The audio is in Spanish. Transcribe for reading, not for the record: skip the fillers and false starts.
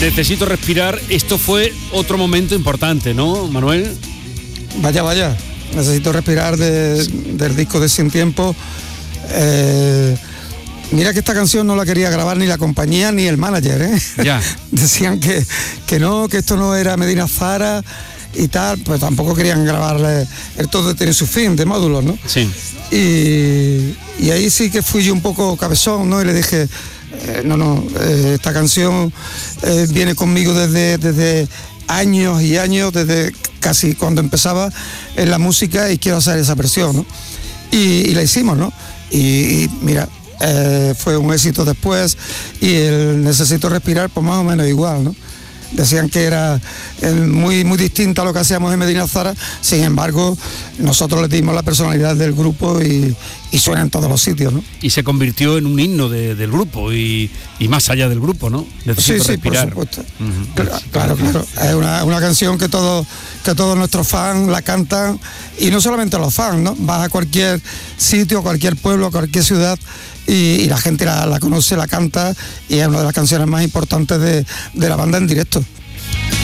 Necesito respirar. Esto fue otro momento importante, ¿no, Manuel? Vaya. Necesito respirar del disco de Sin Tiempo. Mira que esta canción no la quería grabar ni la compañía ni el manager, ¿eh? Ya. Decían que no, que esto no era Medina Zara y tal, pues tampoco querían grabarle. El todo tiene su fin de módulos, ¿no? Sí. Y ahí sí que fui yo un poco cabezón, ¿no? Y le dije, esta canción viene conmigo desde años y años, desde casi cuando empezaba en la música, y quiero hacer esa versión, ¿no? Y la hicimos, ¿no? Y mira, fue un éxito después, y el Necesito Respirar, pues más o menos igual, ¿no? Decían que era muy distinto a lo que hacíamos en Medina Zara. Sin embargo, nosotros le dimos la personalidad del grupo y suena en todos los sitios, ¿no? Y se convirtió en un himno del grupo y más allá del grupo, ¿no? Necesito respirar. Por supuesto. Claro. Es una canción que todos nuestros fans la cantan, y no solamente los fans, ¿no? Vas a cualquier sitio, a cualquier pueblo, a cualquier ciudad, y la gente la conoce, la canta, y es una de las canciones más importantes de la banda en directo.